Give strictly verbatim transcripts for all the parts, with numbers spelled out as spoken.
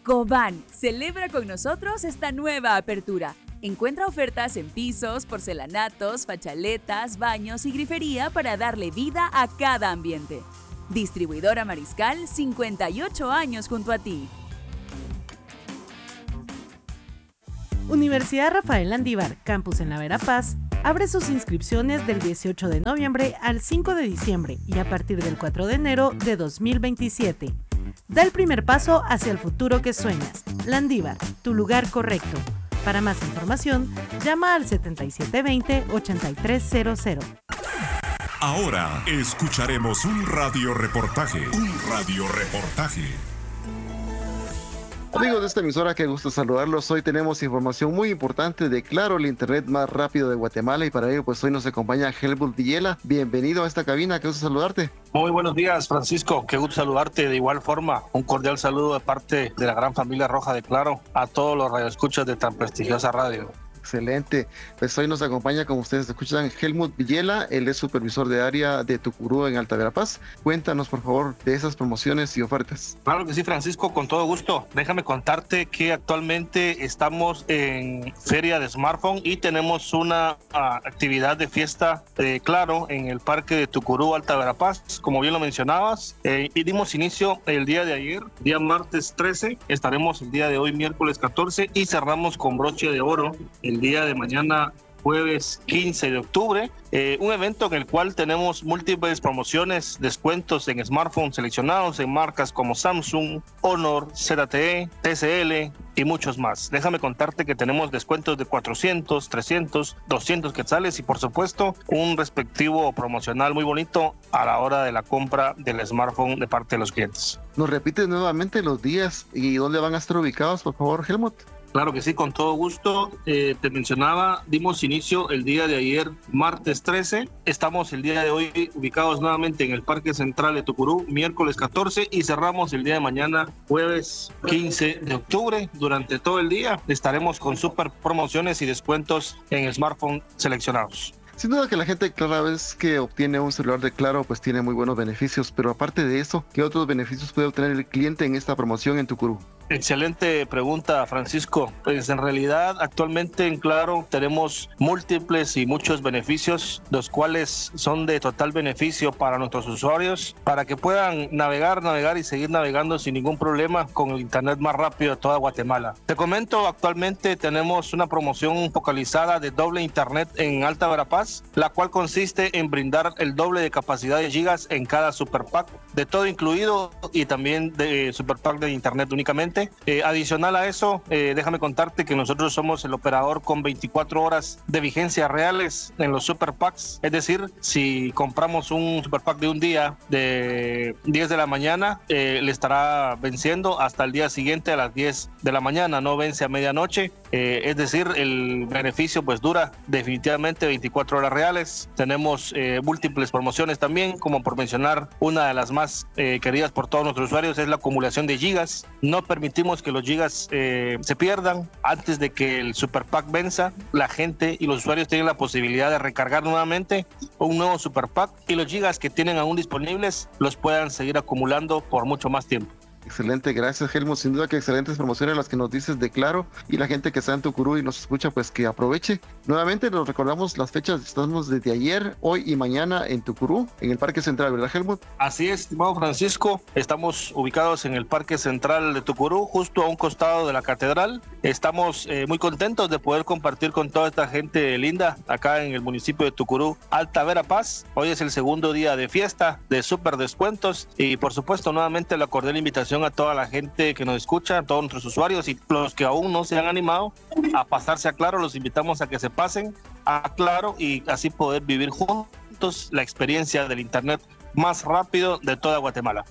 Cobán celebra con nosotros esta nueva apertura. Encuentra ofertas en pisos, porcelanatos, fachaletas, baños y grifería para darle vida a cada ambiente. Distribuidora Mariscal, cincuenta y ocho años junto a ti. Universidad Rafael Landívar, campus en la Verapaz, abre sus inscripciones del dieciocho de noviembre al cinco de diciembre y a partir del cuatro de enero de dos mil veintisiete. Da el primer paso hacia el futuro que sueñas. Landívar, tu lugar correcto. Para más información, llama al setenta y siete veinte, ochenta y tres cero cero. Ahora escucharemos un radioreportaje. Un radioreportaje. Amigos de esta emisora, qué gusto saludarlos. Hoy tenemos información muy importante de Claro, el internet más rápido de Guatemala, y para ello pues hoy nos acompaña Helmut Villela. Bienvenido a esta cabina, qué gusto saludarte. Muy buenos días, Francisco, qué gusto saludarte. De igual forma, un cordial saludo de parte de la gran familia roja de Claro a todos los radioescuchas de tan prestigiosa radio. Excelente. Pues hoy nos acompaña, como ustedes escuchan, Helmut Villela. Él es supervisor de área de Tucurú en Alta Verapaz. Cuéntanos, por favor, de esas promociones y ofertas. Claro que sí, Francisco, con todo gusto. Déjame contarte que actualmente estamos en Feria de Smartphone y tenemos una uh, actividad de fiesta, eh, Claro, en el Parque de Tucurú, Alta Verapaz. Como bien lo mencionabas, eh, y dimos inicio el día de ayer, día martes trece. Estaremos el día de hoy, miércoles catorce, y cerramos con broche de oro el día de mañana, jueves quince de octubre, eh, un evento en el cual tenemos múltiples promociones, descuentos en smartphones seleccionados en marcas como Samsung, Honor, Z T E, T C L y muchos más. Déjame contarte que tenemos descuentos de cuatrocientos, trescientos, doscientos quetzales y por supuesto un respectivo promocional muy bonito a la hora de la compra del smartphone de parte de los clientes. ¿Nos repites nuevamente los días y dónde van a estar ubicados, por favor, Helmut? Claro que sí, con todo gusto. Eh, te mencionaba, dimos inicio el día de ayer, martes trece. Estamos el día de hoy ubicados nuevamente en el Parque Central de Tucurú, miércoles catorce, y cerramos el día de mañana, jueves quince de octubre. Durante todo el día estaremos con super promociones y descuentos en smartphones seleccionados. Sin duda que la gente cada vez que obtiene un celular de Claro pues tiene muy buenos beneficios, pero aparte de eso, ¿qué otros beneficios puede obtener el cliente en esta promoción en Tucurú? Excelente pregunta, Francisco. Pues en realidad actualmente en Claro tenemos múltiples y muchos beneficios, los cuales son de total beneficio para nuestros usuarios, para que puedan navegar, navegar y seguir navegando sin ningún problema con el internet más rápido de toda Guatemala. Te comento, actualmente tenemos una promoción focalizada de doble internet en Alta Verapaz, la cual consiste en brindar el doble de capacidad de gigas en cada super pack, de todo incluido, y también de super pack de internet únicamente. Eh, adicional a eso, eh, déjame contarte que nosotros somos el operador con veinticuatro horas de vigencia reales en los super packs. Es decir, si compramos un super pack de un día de diez de la mañana, eh, le estará venciendo hasta el día siguiente a las diez de la mañana, no vence a medianoche. Eh, es decir, el beneficio pues dura definitivamente veinticuatro horas reales. Tenemos eh, múltiples promociones también, como por mencionar una de las más eh, queridas por todos nuestros usuarios es la acumulación de gigas. No permitimos que los gigas eh, se pierdan. Antes de que el super pack venza, la gente y los usuarios tienen la posibilidad de recargar nuevamente un nuevo super pack y los gigas que tienen aún disponibles los puedan seguir acumulando por mucho más tiempo. Excelente, gracias, Helmut. Sin duda que excelentes promociones las que nos dices de Claro, y la gente que está en Tucurú y nos escucha pues que aproveche. Nuevamente nos recordamos las fechas, estamos desde ayer, hoy y mañana en Tucurú, en el Parque Central, ¿verdad, Helmut? Así es, estimado Francisco, estamos ubicados en el Parque Central de Tucurú, justo a un costado de la catedral. Estamos eh, muy contentos de poder compartir con toda esta gente linda acá en el municipio de Tucurú, Alta Verapaz. Hoy es el segundo día de fiesta, de súper descuentos, y por supuesto nuevamente la cordial invitación a toda la gente que nos escucha, a todos nuestros usuarios y los que aún no se han animado a pasarse a Claro, los invitamos a que se pasen a Claro y así poder vivir juntos la experiencia del internet más rápido de toda Guatemala.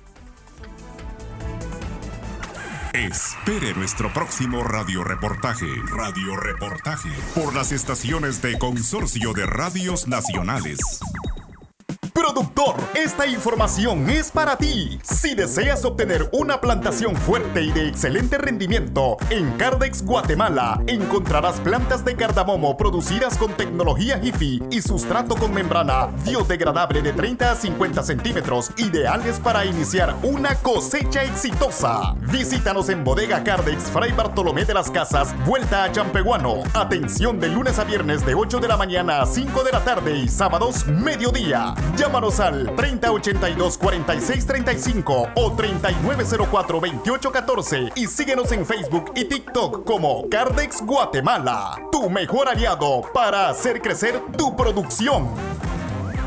Espere nuestro próximo radioreportaje. Radioreportaje por las estaciones de Consorcio de Radios Nacionales. productor, esta información es para ti. Si deseas obtener una plantación fuerte y de excelente rendimiento, en Cardex Guatemala encontrarás plantas de cardamomo producidas con tecnología Jiffy y sustrato con membrana biodegradable de treinta a cincuenta centímetros, ideales para iniciar una cosecha exitosa. Visítanos en Bodega Cardex, Fray Bartolomé de las Casas, vuelta a Champehuano. Atención de lunes a viernes de ocho de la mañana a cinco de la tarde y sábados mediodía. Llámanos al treinta ochenta y dos cuarenta y seis treinta y cinco o treinta y nueve cero cuatro veintiocho catorce y síguenos en Facebook y TikTok como Cardex Guatemala, tu mejor aliado para hacer crecer tu producción.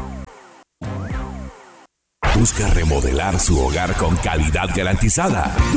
Busca remodelar su hogar con calidad garantizada.